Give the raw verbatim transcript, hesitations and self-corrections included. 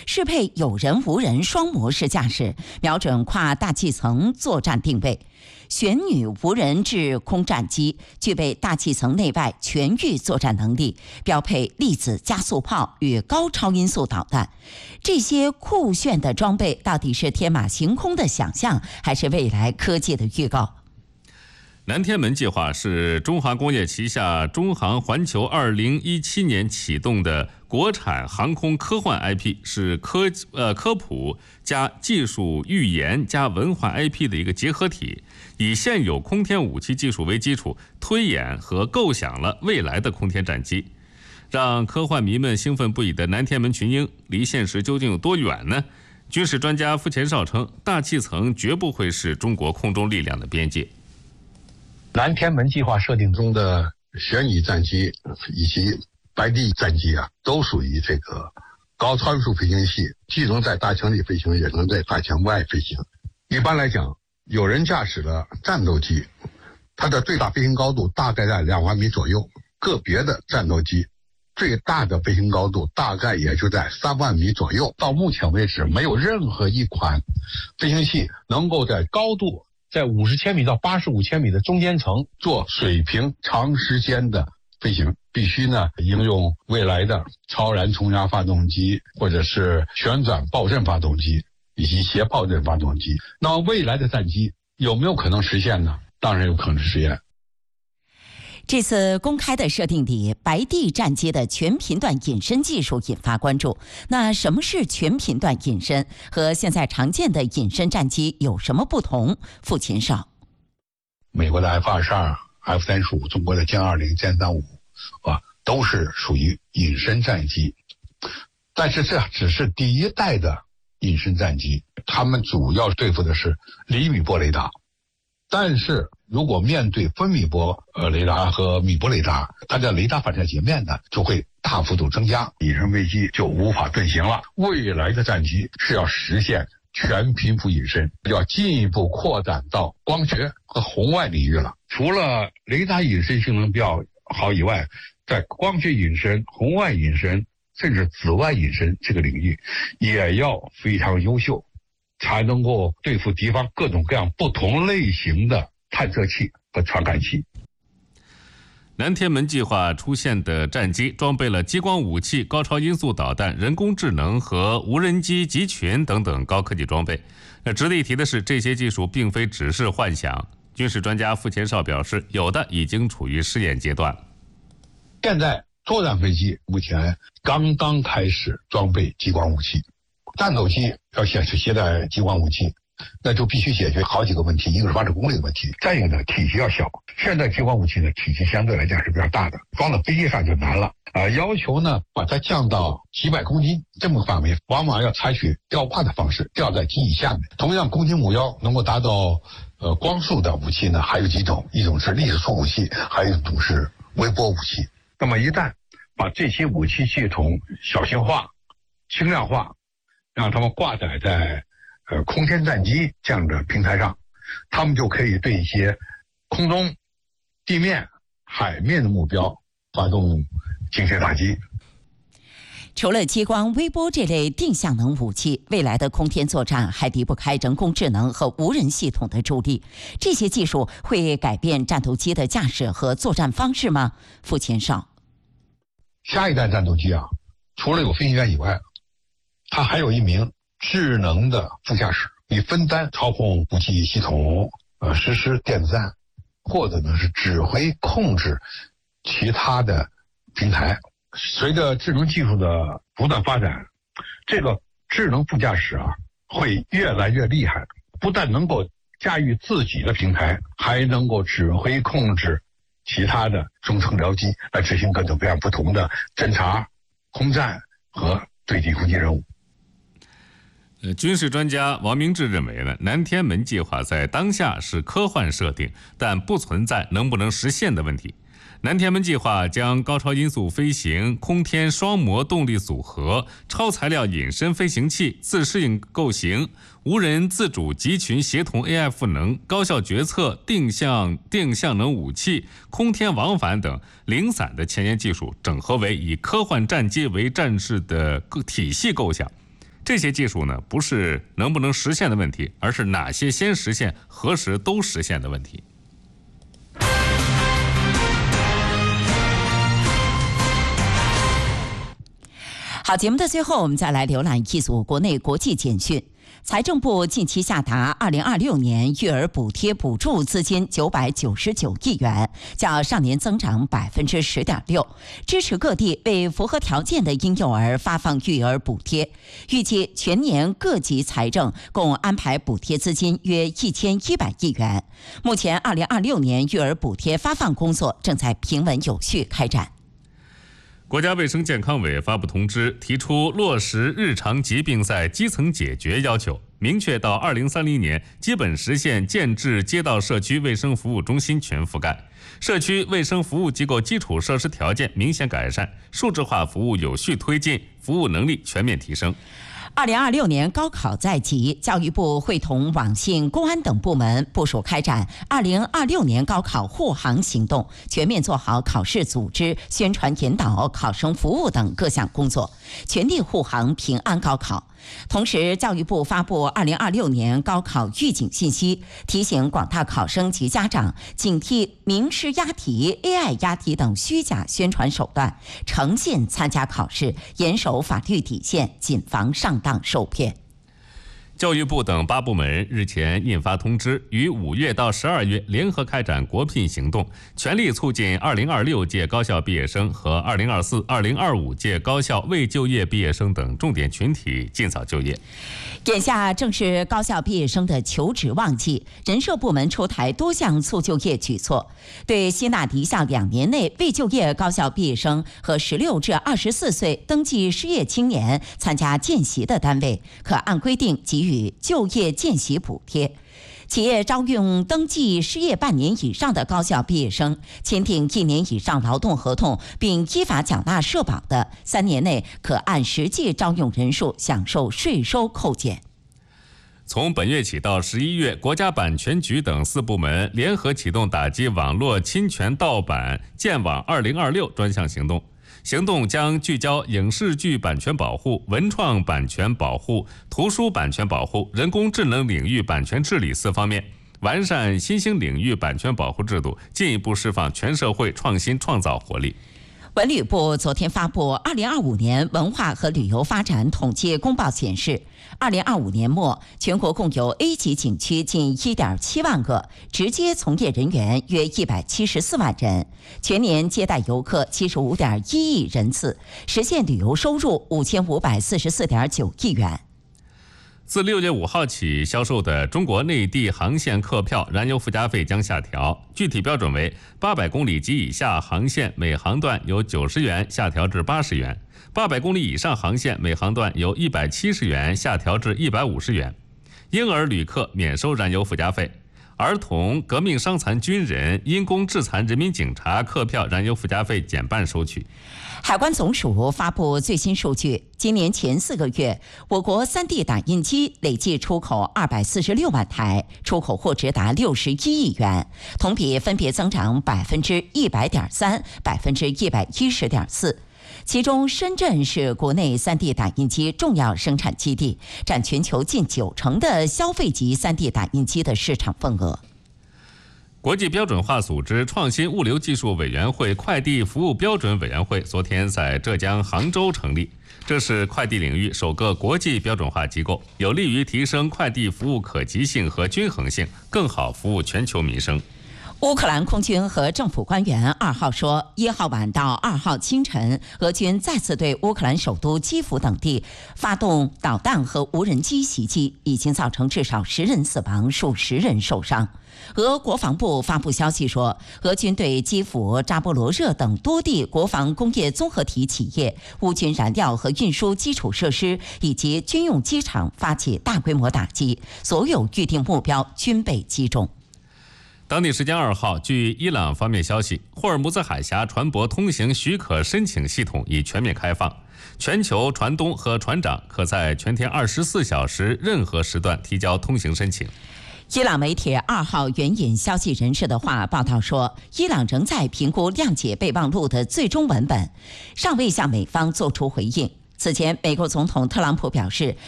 适配有人无人双模式驾驶，瞄准跨大气层作战定位。玄女无人制空战机具备大气层内外全域作战能力，标配粒子加速炮与高超音速导弹。这些酷炫的装备到底是天马行空的想象，还是未来科技的预告？ 南天门计划是中华工业旗下中航环球二零一七年启动的国产航空科幻 I P， 是科呃科普加技术预言加文化 I P 的一个结合体，以现有空天武器技术为基础，推演和构想了未来的空天战机。让科幻迷们兴奋不已的南天门群英，离现实究竟有多远呢？军事专家傅前绍称，大气层绝不会是中国空中力量的边界。 南天门计划设定中的玄女战机以及白帝战机啊，都属于这个高超音速飞行器，既能在大墙里飞行，也能在大墙外飞行。一般来讲，有人驾驶的战斗机，它的最大飞行高度大概在两万米左右，个别的战斗机最大的飞行高度大概也就在三万米左右。到目前为止，没有任何一款飞行器能够在高度在五十千米到八十五千米的中间层做水平长时间的飞行，必须呢应用未来的超燃冲压发动机，或者是旋转爆震发动机以及斜炮阵发动机。那么未来的战机有没有可能实现呢？当然有可能实现。 这次公开的设定里，白帝战机的全频段隐身技术引发关注。那什么是全频段隐身？和现在常见的隐身战机有什么不同？傅前绍， 美国的 F 二十二、F 三十五，中国的歼二零、歼三五，啊，都是属于隐身战机。但是这只是第一代的隐身战机，他们主要对付的是厘米波雷达。但是如果面对分米波呃雷达和米波雷达，它的雷达反射截面呢就会大幅度增加，隐身飞机就无法遁形了。未来的战机是要实现全频幅隐身，要进一步扩展到光学和红外领域了。除了雷达隐身性能比较好以外，在光学隐身、红外隐身甚至紫外隐身这个领域也要非常优秀，才能够对付敌方各种各样不同类型的探测器和传感器。 南天门计划出现的战机装备了激光武器、高超音速导弹、人工智能和无人机集群等等高科技装备。那值得一提的是，这些技术并非只是幻想。军事专家傅前绍表示，有的已经处于试验阶段。 现在作战飞机目前刚刚开始装备激光武器，战斗机要显示携带激光武器，那就必须解决好几个问题，一个是发射功率的问题，再一个呢体积要小。现在激光武器呢体积相对来讲是比较大的，装到飞机上就难了啊、呃。要求呢把它降到几百公斤这么个范围，往往要采取吊挂的方式，吊在机翼下面。同样，攻击目标能够达到呃光速的武器呢还有几种，一种是粒子束武器，还有一种是微波武器。那么一旦把这些武器系统小型化、轻量化，让它们挂载在呃空天战机这样的平台上，他们就可以对一些空中、地面、海面的目标发动精确打击。 除了激光、微波这类定向能武器，未来的空天作战还离不开人工智能和无人系统的助力。这些技术会改变战斗机的驾驶和作战方式吗？傅前绍， 下一代战斗机啊，除了有飞行员以外，它还有一名智能的副驾驶，以分担操控武器系统，呃，实施电子战，或者呢是指挥控制其他的平台。随着智能技术的不断发展，这个智能副驾驶啊会越来越厉害，不但能够驾驭自己的平台，还能够指挥控制其他的中程僚机，来执行各种各样不同的侦察、空战和对地攻击任务。 呃，军事专家王明志认为呢，南天门计划在当下是科幻设定，但不存在能不能实现的问题。南天门计划将高超音速飞行、空天双模动力组合、超材料隐身飞行器、自适应构型、无人自主集群协同 A I 赋能、高效决策、定向定向能武器、空天往返等零散的前沿技术，整合为以科幻战机为战士的体系构想。 这些技术呢，不是能不能实现的问题，而是哪些先实现、何时都实现的问题。 好，节目的最后，我们再来浏览一组国内国际简讯。财政部近期下达二零二六年育儿补贴补助资金九百九十九亿元，较上年增长百分之十点六，支持各地为符合条件的婴幼儿发放育儿补贴。预计全年各级财政共安排补贴资金约一千一百亿元。目前，二零二六年育儿补贴发放工作正在平稳有序开展。 国家卫生健康委发布通知，提出落实日常疾病在基层解决要求，明确到二零三零年基本实现建制街道社区卫生服务中心全覆盖，社区卫生服务机构基础设施条件明显改善，数字化服务有序推进，服务能力全面提升。 二零二六年高考在即，教育部会同网信、公安等部门部署开展二零二六年高考护航行动，全面做好考试组织、宣传引导、考生服务等各项工作，全力护航平安高考。同时，教育部发布二零二六年高考预警信息，提醒广大考生及家长警惕明师押题、A I 押题等虚假宣传手段，诚信参加考试，严守法律底线，谨防上当受骗。 教育部等八部门日前印发通知，于五月到十二月联合开展国聘行动，全力促进二零二六届高校毕业生和二零二四、二零二五届高校未就业毕业生等重点群体尽早就业。 眼下正是高校毕业生的求职旺季，人社部门出台多项促就业举措，对吸纳敌校两年内未就业高校毕业生和十六至二十四岁登记失业青年参加见习的单位，可按规定给予就业见习补贴。企业招用登记失业半年以上的高校毕业生，签订一年以上劳动合同并依法缴纳社保的，三年内可按实际招用人数享受税收扣减。 从本月起到十一月，国家版权局等四部门联合启动打击网络侵权盗版建网二零二六专项行动。行动将聚焦影视剧版权保护、文创版权保护、图书版权保护、人工智能领域版权治理四方面，完善新兴领域版权保护制度，进一步释放全社会创新创造活力。 文旅部昨天发布二零二五年文化和旅游发展统计公报显示，二零二五年末，全国共有 A 级景区近一点七万个，直接从业人员约一百七十四万人，全年接待游客七十五点一亿人次，实现旅游收入五千五百四十四点九亿元。 自六月五号起销售的中国内地航线客票燃油附加费将下调，具体标准为八百公里及以下航线每航段由九十元下调至八十元，八百公里以上航线每航段由一百七十元下调至一百五十元。婴儿旅客免收燃油附加费，儿童、革命伤残军人、因公致残人民警察客票燃油附加费减半收取。 海关总署发布最新数据，今年前四个月，我国 三 D 打印机累计出口二百四十六万台，出口货值达六十一亿元，同比分别增长百分之一百点三、百分之一百一十点四。其中，深圳是国内 三 D 打印机重要生产基地，占全球近九成的消费级 三 D 打印机的市场份额。 国际标准化组织创新物流技术委员会快递服务标准委员会昨天在浙江杭州成立，这是快递领域首个国际标准化机构，有利于提升快递服务可及性和均衡性，更好服务全球民生。 乌克兰空军和政府官员二号说，一号晚到二号清晨，俄军再次对乌克兰首都基辅等地发动导弹和无人机袭击，已经造成至少十人死亡，数十人受伤。俄国防部发布消息说，俄军对基辅、扎波罗热等多地国防工业综合体企业、乌军燃料和运输基础设施以及军用机场发起大规模打击，所有预定目标均被击中。 当地时间二号，据伊朗方面消息，霍尔木兹海峡船舶通行许可申请系统已全面开放，全球船东和船长可在全天二十四小时任何时段提交通行申请。 伊朗媒体二号援引消息人士的话报道说，伊朗仍在评估谅解备忘录的最终文本，尚未向美方作出回应。此前，美国总统特朗普表示，